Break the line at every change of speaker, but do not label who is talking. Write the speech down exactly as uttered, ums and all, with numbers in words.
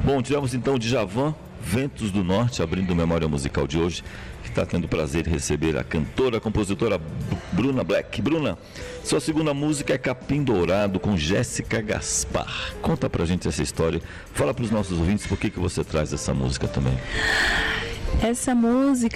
Bom, tivemos então o Djavan, Ventos do Norte, abrindo o Memória Musical de hoje, que está tendo o prazer de receber a cantora, a compositora Bruna Black. Bruna, sua segunda música é Capim Dourado, com Jéssica Gaspar. Conta pra gente essa história, fala para os nossos ouvintes por que, que você traz essa música também.
Essa música